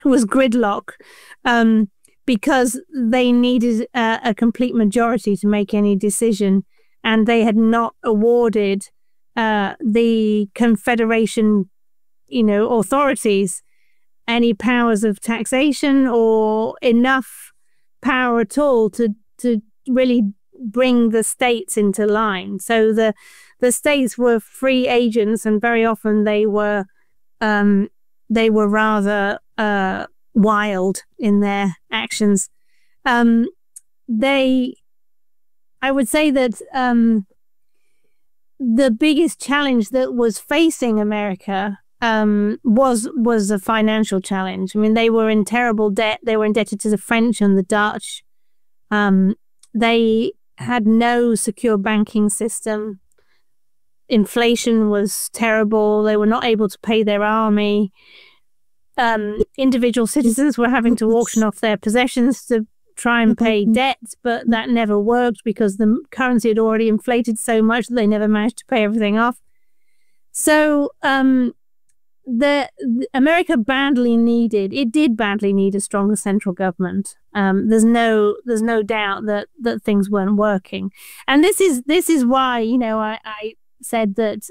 was gridlock, because they needed a complete majority to make any decision, and they had not awarded the Confederation, authorities any powers of taxation or enough power at all to really bring the states into line. So the states were free agents, and very often they were rather wild in their actions. I would say that the biggest challenge that was facing America was a financial challenge. I mean, they were in terrible debt. They were indebted to the French and the Dutch. They had no secure banking system. Inflation was terrible. They were not able to pay their army. Individual citizens were having to auction off their possessions to try and pay debts, but that never worked because the currency had already inflated so much that they never managed to pay everything off. So America badly needed a stronger central government. There's no doubt that things weren't working, and this is why I said that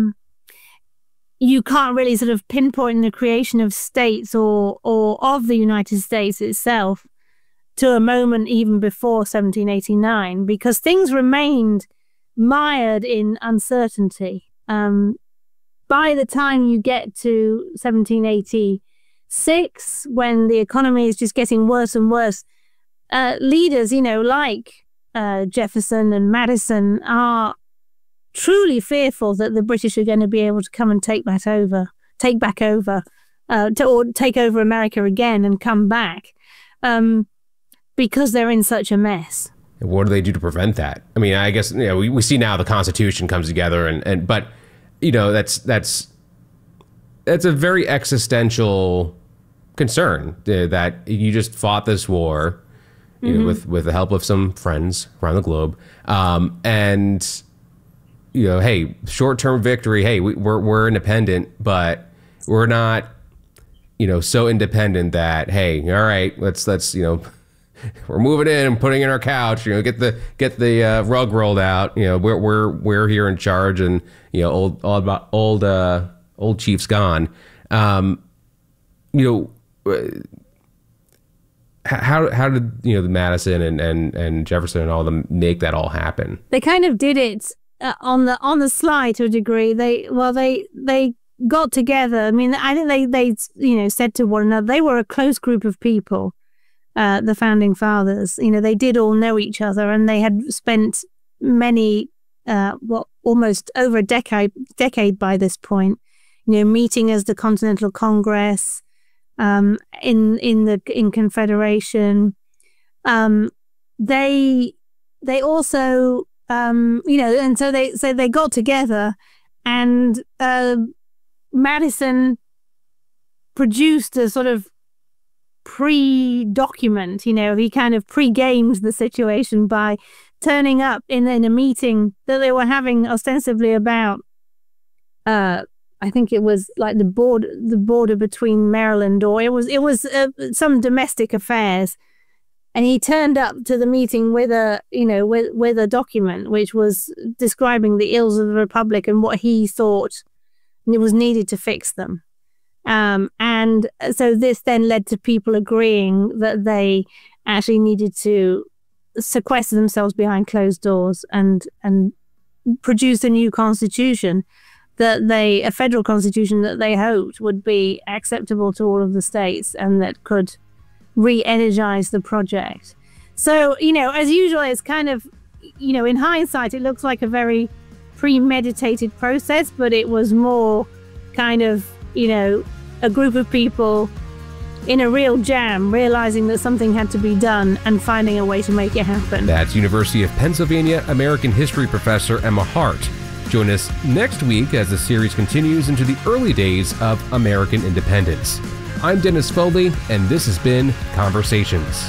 you can't really sort of pinpoint the creation of states or of the United States itself to a moment even before 1789, because things remained mired in uncertainty. By the time you get to 1786, when the economy is just getting worse and worse, leaders, like Jefferson and Madison, are truly fearful that the British are going to be able to come and take back over America again and come back, because they're in such a mess. What do they do to prevent that? I mean, I guess we see now the Constitution comes together, but that's a very existential concern, that you just fought this war, with the help of some friends around the globe, and hey, short-term victory. Hey, we're independent, but we're not, so independent that, hey, all right, let's we're moving in and putting in our couch. Get the rug rolled out. We're here in charge, and old chief's gone. How did the Madison and Jefferson and all of them make that all happen? They kind of did it on the sly to a degree. They got together. I mean, I think they said to one another, they were a close group of people. The founding fathers, they did all know each other, and they had spent many, almost over a decade by this point, meeting as the Continental Congress, in Confederation. They also, and so they got together, and Madison produced a sort of pre-document. He kind of pre-gamed the situation by turning up in a meeting that they were having ostensibly about I think it was like the border between Maryland, or it was some domestic affairs, and he turned up to the meeting with a with a document which was describing the ills of the Republic and what he thought it was needed to fix them. And so this then led to people agreeing that they actually needed to sequester themselves behind closed doors and produce a new constitution, a federal constitution that they hoped would be acceptable to all of the states and that could re-energize the project. So, as usual, it's kind of, in hindsight, it looks like a very premeditated process, but it was more kind of, a group of people in a real jam, realizing that something had to be done and finding a way to make it happen. That's University of Pennsylvania American History professor Emma Hart. Join us next week as the series continues into the early days of American independence. I'm Dennis Foley, and this has been Conversations.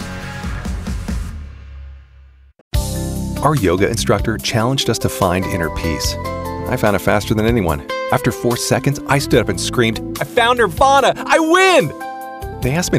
Our yoga instructor challenged us to find inner peace. I found it faster than anyone. After 4 seconds, I stood up and screamed, "I found Nirvana! I win!" They asked me